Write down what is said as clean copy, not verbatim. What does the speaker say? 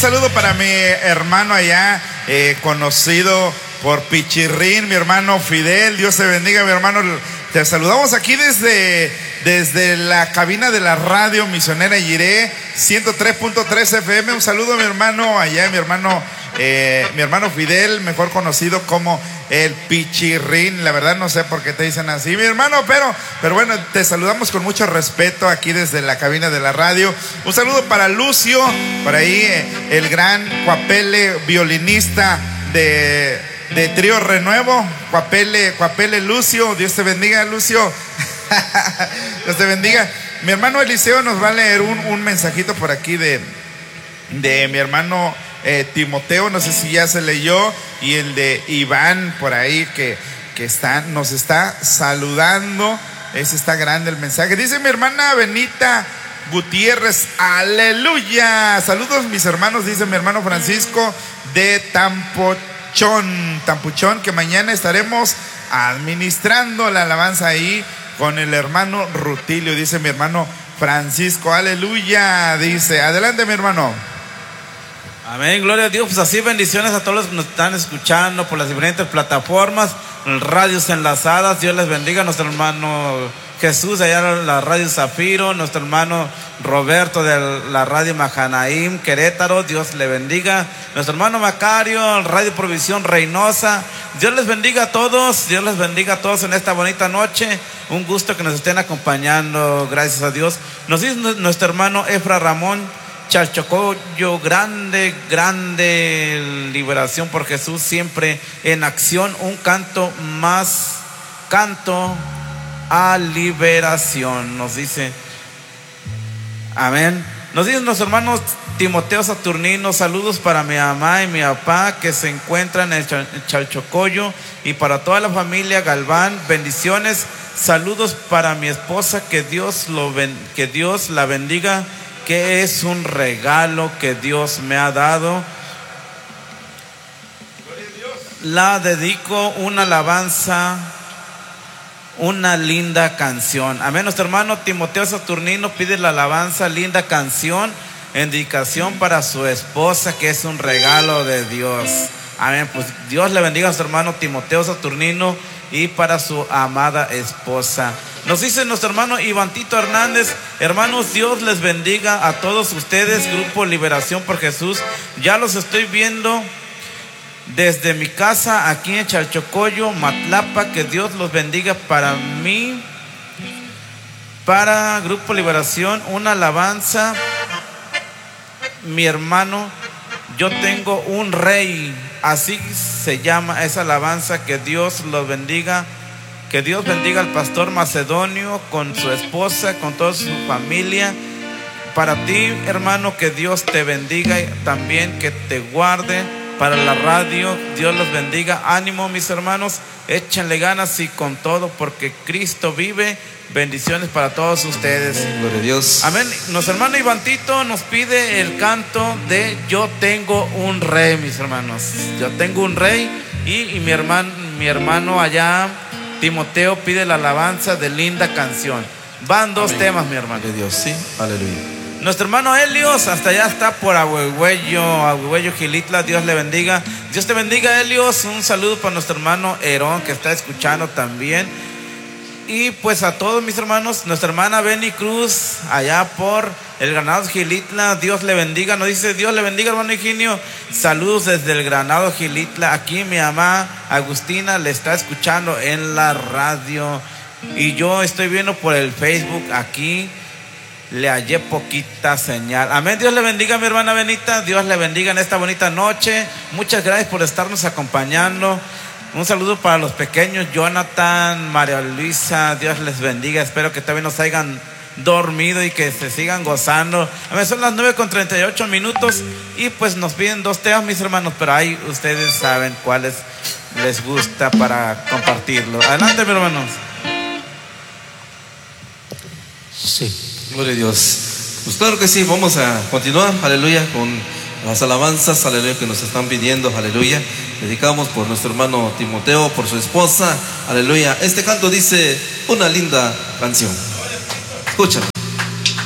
saludo para mi hermano allá, conocido por Pichirrín, mi hermano Fidel. Dios te bendiga, mi hermano. Te saludamos aquí desde la cabina de la radio misionera Jiré 103.3 FM. Un saludo a mi hermano allá, mi hermano Fidel, mejor conocido como el Pichirrín. La verdad no sé por qué te dicen así, mi hermano, pero bueno, te saludamos con mucho respeto aquí desde la cabina de la radio. Un saludo para Lucio, por ahí el gran Cuapele, violinista de Trío Renuevo. Cuapele Lucio. Dios te bendiga, Lucio. Dios te bendiga. Mi hermano Eliseo nos va a leer un mensajito por aquí de mi hermano Timoteo, no sé si ya se leyó, y el de Iván por ahí que nos está saludando. Ese está grande el mensaje. Dice mi hermana Benita Gutiérrez, aleluya. Saludos mis hermanos, dice mi hermano Francisco de Tampuchón, que mañana estaremos administrando la alabanza ahí con el hermano Rutilio, dice mi hermano Francisco, aleluya. Dice, adelante mi hermano. Amén, gloria a Dios. Pues así bendiciones a todos los que nos están escuchando por las diferentes plataformas, radios enlazadas. Dios les bendiga. Nuestro hermano Jesús allá en la radio Zafiro, nuestro hermano Roberto de la radio Mahanaim Querétaro, Dios le bendiga. Nuestro hermano Macario, Radio Provisión Reynosa. Dios les bendiga a todos, Dios les bendiga a todos en esta bonita noche. Un gusto que nos estén acompañando, gracias a Dios. Nos dice nuestro hermano Efra Ramón Chalchocoyo, grande liberación por Jesús, siempre en acción, un canto a liberación, nos dice. Amén. Nos dicen nuestros hermanos Timoteo Saturnino, saludos para mi mamá y mi papá que se encuentran en Chalchocoyo, y para toda la familia Galván, bendiciones. Saludos para mi esposa, que Dios la bendiga, que es un regalo que Dios me ha dado. La dedico una alabanza, una linda canción. Amén. Nuestro hermano Timoteo Saturnino pide la alabanza, linda canción, en dedicación para su esposa, que es un regalo de Dios. Amén. Pues Dios le bendiga a nuestro hermano Timoteo Saturnino y para su amada esposa. Nos dice nuestro hermano Ivantito Hernández, hermanos, Dios les bendiga a todos ustedes, Grupo Liberación por Jesús. Ya los estoy viendo desde mi casa aquí en Chalchocoyo, Matlapa. Que Dios los bendiga. Para mí, para Grupo Liberación, una alabanza. Mi hermano, yo tengo un rey, así se llama esa alabanza. Que Dios los bendiga. Que Dios bendiga al pastor Macedonio con su esposa, con toda su familia. Para ti, hermano, que Dios te bendiga y también que te guarde. Para la radio, Dios los bendiga. Ánimo, mis hermanos, échenle ganas y con todo, porque Cristo vive. Bendiciones para todos ustedes. Gloria a Dios. Amén. Nuestro hermano Ivantito nos pide el canto de Yo tengo un rey, mis hermanos. Yo tengo un rey. Y mi hermano allá, Timoteo, pide la alabanza de linda canción. Van dos temas, mi hermano. De Dios, sí, aleluya. Nuestro hermano Helios, hasta allá está por Ahuehuello, Gilitla. Dios le bendiga. Dios te bendiga, Helios. Un saludo para nuestro hermano Herón, que está escuchando también. Y pues a todos mis hermanos, nuestra hermana Beni Cruz, allá por el Granado Gilitla. Dios le bendiga. Nos dice, Dios le bendiga, hermano Higinio. Saludos desde el Granado Gilitla. Aquí mi mamá Agustina le está escuchando en la radio. Y yo estoy viendo por el Facebook aquí. Le hallé poquita señal. Amén. Dios le bendiga, mi hermana Benita. Dios le bendiga en esta bonita noche. Muchas gracias por estarnos acompañando. Un saludo para los pequeños, Jonathan, María Luisa. Dios les bendiga. Espero que también nos hayan dormido y que se sigan gozando. Amén. Son las 9:38. Y pues nos piden dos temas, mis hermanos, pero ahí ustedes saben cuáles les gusta para compartirlo. Adelante, mis hermanos. Sí. Gloria a Dios. Pues claro que sí, vamos a continuar, aleluya, con las alabanzas, aleluya, que nos están pidiendo, aleluya. Dedicamos por nuestro hermano Timoteo, por su esposa, aleluya. Este canto dice, una linda canción. Escúchalo.